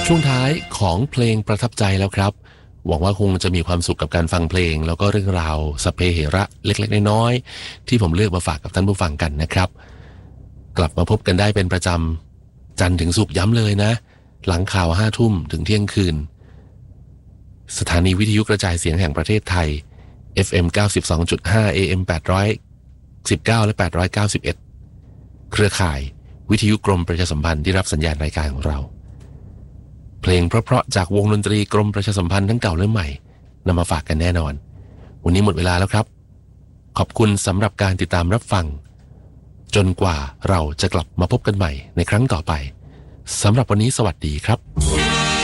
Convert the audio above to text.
ช่วงท้ายของเพลงประทับใจแล้วครับหวังว่าคงจะมีความสุขกับการฟังเพลงแล้วก็เรื่องราวสัพเพเหระเล็กๆน้อยๆที่ผมเลือกมาฝากกับท่านผู้ฟังกันนะครับกลับมาพบกันได้เป็นประจำจันทร์ถึงศุกร์ย้ำเลยนะหลังข่าว5 ทุ่มถึงเที่ยงคืนสถานีวิทยุกระจายเสียงแห่งประเทศไทย FM 92.5 AM 819และ891เครือข่ายวิทยุกรมประชาสัมพันธ์ที่รับสัญญาณรายการของเราเพลงเพราะๆจากวงดนตรีกรมประชาสัมพันธ์ทั้งเก่าและใหม่นำมาฝากกันแน่นอนวันนี้หมดเวลาแล้วครับขอบคุณสำหรับการติดตามรับฟังจนกว่าเราจะกลับมาพบกันใหม่ในครั้งต่อไปสำหรับวันนี้สวัสดีครับ